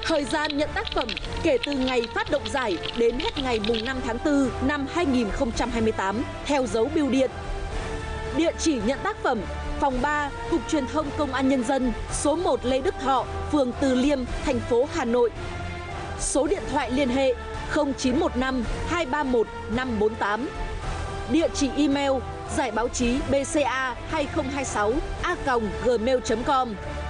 Thời gian nhận tác phẩm kể từ ngày phát động giải đến hết ngày mùng 5 tháng 4 năm 2028 theo dấu bưu điện. Địa chỉ nhận tác phẩm: Phòng 3, Cục Truyền thông Công an Nhân dân, số 1 Lê Đức Thọ, phường Từ Liêm, thành phố Hà Nội. Số điện thoại liên hệ 0915 231 548. Địa chỉ email: giải báo chí bca2026 a.gmail.com.